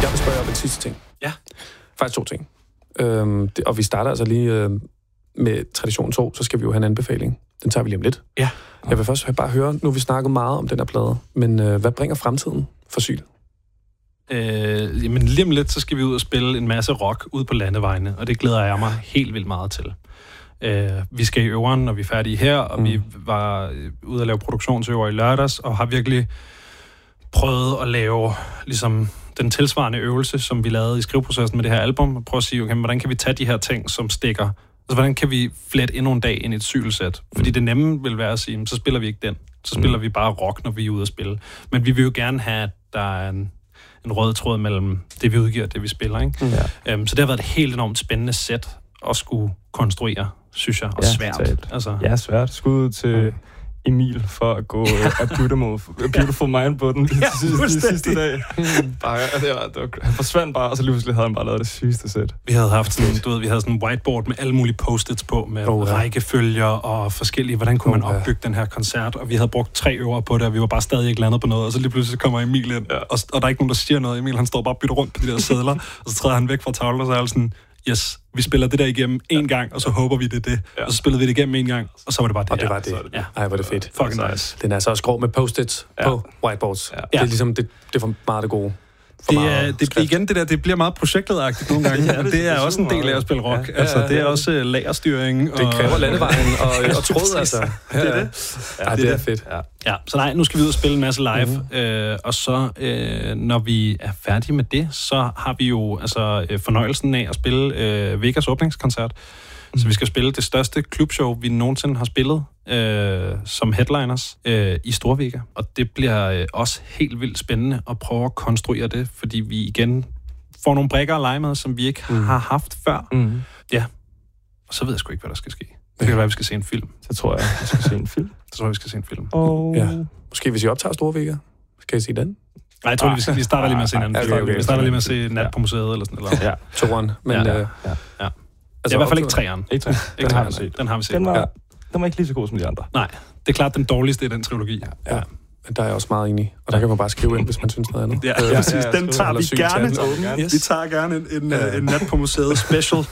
Jeg vil spørge om en sidste ting. Ja. Faktisk 2 ting. Og vi starter altså lige med tradition 2, så skal vi jo have en anbefaling. Den tager vi lige om lidt. Ja. Jeg vil først bare høre, nu har vi snakket meget om den her plade, men hvad bringer fremtiden for Syl? Jamen lige om lidt, så skal vi ud og spille en masse rock ud på landevejene, og det glæder jeg mig helt vildt meget til. Vi skal i øveren, når vi er færdige her, og vi var ude at lave produktionsøver i lørdags, og har virkelig prøvet at lave ligesom den tilsvarende øvelse, som vi lavede i skriveprocessen med det her album, og prøve at sige, okay, hvordan kan vi tage de her ting, som stikker? Altså, hvordan kan vi flette endnu en dag ind i et Syl-sæt? Fordi det nemme vil være at sige, så spiller vi ikke den. Så spiller vi bare rock, når vi er ude at spille. Men vi vil jo gerne have, at der er en rød tråd mellem det, vi udgiver og det, vi spiller, ikke? Så det har været et helt enormt spændende sæt at skulle konstruere, synes jeg, og svært. Altså. Ja, svært. Skud til Emil for at gå A Beautiful Mind på den de sidste dag. Han forsvandt bare, og så lige pludselig havde han bare lavet det sygeste sæt. Vi havde haft sådan, vi havde sådan en whiteboard med alle mulige post-its på, med rækkefølger og forskellige, hvordan kunne man opbygge den her koncert, og vi havde brugt 3 øver på det, og vi var bare stadig ikke landet på noget, og så lige pludselig kommer Emil ind, og der er ikke nogen, der siger noget. Emil, han står bare og bytter rundt på de der sædler, og så træder han væk fra tavlen, og så er sådan, yes, vi spiller det der igennem en gang, og så håber vi, det er det. Og så spillede vi det igennem en gang, og så var det bare det. Og det var det. Ja. Ej, hvor det fedt. Fucking nice. Den er så også grov med post-its på whiteboards. Det er ligesom, det er for meget det gode. Det bliver meget projektet-agtigt nogle gange, men det er også en del af at spille rock. Altså, det er også lagerstyring. Det kræver landevejen og tråd, altså. Det er det. Ja, det er fedt. Ja, så nej, nu skal vi ud og spille en masse live, og så, når vi er færdige med det, så har vi jo altså fornøjelsen af at spille Vegas åbningskoncert. Så vi skal spille det største klubshow, vi nogensinde har spillet som headliners i Storvega. Og det bliver også helt vildt spændende at prøve at konstruere det, fordi vi igen får nogle brikker at lege med, som vi ikke har haft før. Ja, og så ved jeg sgu ikke, hvad der skal ske. Det kan være, at vi skal se en film. Så tror jeg, vi skal se en film. Ja. Måske hvis I optager Storvega, skal I se den? Nej, jeg tror, vi starter lige med at se en anden film. Vi starter lige med at se Nat på museet eller sådan noget. Ja, 2'eren. Men Altså, det er i hvert fald ikke 3'eren. Den har vi set. Den var ikke lige så god som de andre. Nej, det er klart den dårligste i den trilogi. Ja. Men der er jeg også meget enig. Og der kan man bare skrive ind, hvis man synes noget andet. Ja, præcis. Den tager vi gerne. Vi tager gerne en Nat på museet special.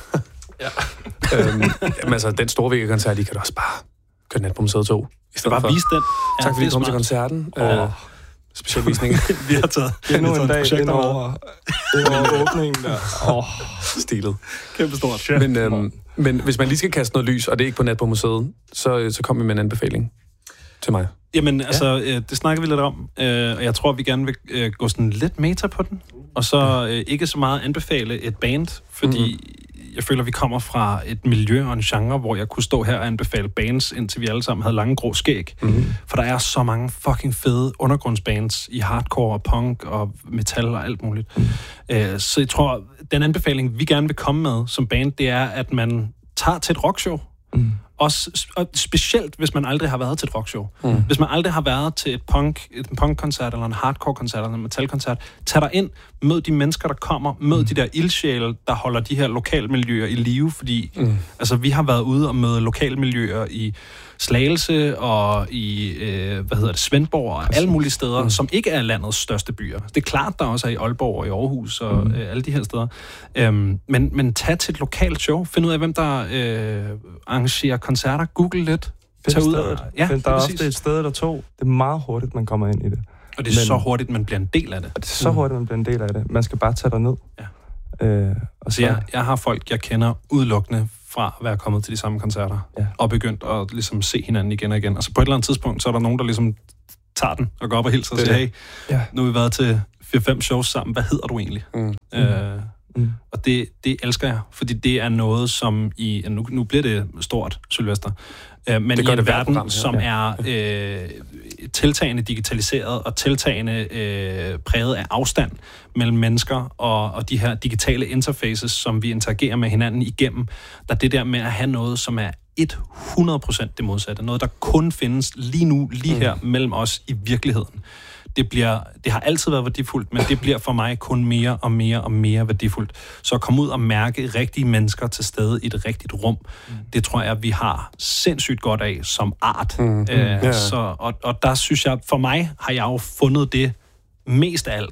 Men altså, den Storvega-koncert, I kan da også bare køre Nat på museet 2. I stedet bare vise den. Tak fordi I kom til koncerten. Specialvisning. Vi har taget endnu en dag ind over åbningen der. Stilet. Kæmpe stort. Men hvis man lige skal kaste noget lys, og det er ikke på Nat på museet, så kommer vi med en anbefaling til mig. Jamen, altså, det snakker vi lidt om, og jeg tror, vi gerne vil gå sådan lidt meta på den, og så ikke så meget anbefale et band, fordi jeg føler, vi kommer fra et miljø og en genre, hvor jeg kunne stå her og anbefale bands, indtil vi alle sammen havde lange grå skæg. For der er så mange fucking fede undergrundsbands i hardcore og punk og metal og alt muligt. Så jeg tror, den anbefaling, vi gerne vil komme med som band, det er, at man tager til et rockshow. Også, og specielt, hvis man aldrig har været til et rockshow. Hvis man aldrig har været til et punkkoncert, eller en hardcore-koncert, eller en metalkoncert, tag dig ind, mød de mennesker, der kommer, mød de der ildsjæle, der holder de her lokalmiljøer i live, fordi altså, vi har været ude og møde lokalmiljøer i Slagelse og i, Svendborg og alle mulige steder, som ikke er landets største byer. Det er klart, der også er i Aalborg og i Aarhus og alle de her steder. Men tag til et lokalt show. Find ud af, hvem der arrangerer koncerter. Google lidt. Tag ud af det. Der er ofte et sted eller to. Det er meget hurtigt, man kommer ind i det. Og det er så hurtigt, man bliver en del af det. Og det er så hurtigt, man bliver en del af det. Man skal bare tage dig ned. Ja. Og så jeg har folk, jeg kender udelukkende fra at være kommet til de samme koncerter, og begyndt at ligesom se hinanden igen og igen. Altså på et eller andet tidspunkt, så er der nogen, der ligesom tager den og går op og hilser og siger, hey, nu har vi været til 4-5 shows sammen, hvad hedder du egentlig? Og det elsker jeg, fordi det er noget, som i... Nu bliver det stort, Sylvester, men i en verden, som er tiltagende digitaliseret og tiltagende præget af afstand mellem mennesker og de her digitale interfaces, som vi interagerer med hinanden igennem, der det der med at have noget, som er 100% det modsatte. Noget, der kun findes lige nu, lige her mellem os i virkeligheden. Det har altid været værdifuldt, men det bliver for mig kun mere og mere og mere værdifuldt. Så at komme ud og mærke rigtige mennesker til stede i et rigtigt rum, det tror jeg, vi har sindssygt godt af som art. Og der synes jeg, for mig har jeg jo fundet det mest af alt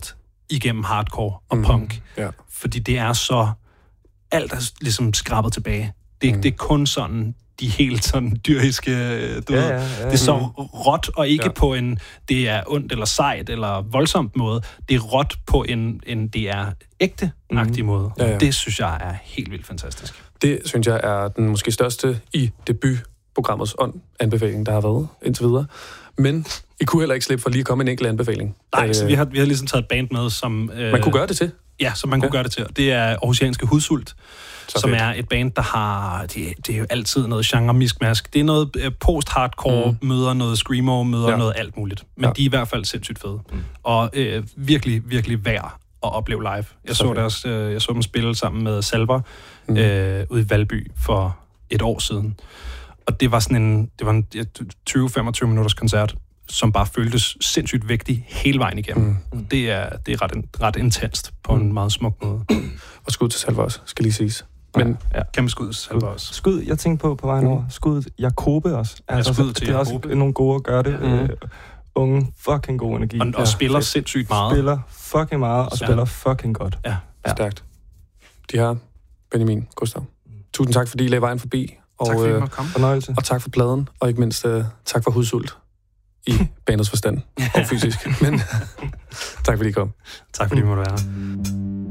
igennem hardcore og punk. Yeah. Fordi det er så... Alt er ligesom skrabet tilbage. Det er kun sådan... de helt sådan dyriske, det er så råt, og ikke på en, det er ondt eller sejt eller voldsomt måde. Det er råt på en det er ægte-agtig måde. Ja. Det synes jeg er helt vildt fantastisk. Det synes jeg er den måske største i debutprogrammets anbefaling, der har været indtil videre. Men I kunne heller ikke slippe for lige at komme en enkelt anbefaling. Nej, så vi har ligesom taget et band med, som... man kunne gøre det til. Ja, som man kunne gøre det til. Det er Aarhusianske Hudsult, som er et band, der har... Det er jo altid noget genre-miskmask. Det er noget post-hardcore, møder noget screamo, møder noget alt muligt. Men de er i hvert fald sindssygt fede. Og virkelig, virkelig værd at opleve live. Jeg så dem spille sammen med Salver ude i Valby for et år siden. Og det var sådan en 20-25 minutters koncert, som bare føltes sindssygt vigtig hele vejen igennem. Det er ret intenst på en meget smuk måde. Og skud til Salver også, skal lige siges. Men kæmpe skud til Salver også. Skud, jeg tænkte på vejen over. Skud Jakobe også. Altså, skud til Jakobe. Det er også nogle gode at gøre det. Unge, fucking god energi. Og spiller sindssygt meget. Spiller fucking meget, og spiller fucking godt. Ja. Stærkt. De har Benjamin, Gustav. Tusind tak, fordi I lagde vejen forbi. Tak fordi I måtte komme. Fornøjelse. Og tak for pladen, og ikke mindst tak for Hudsult. I bandets forstand og fysisk. Men tak fordi I kom. Tak fordi I måtte være her.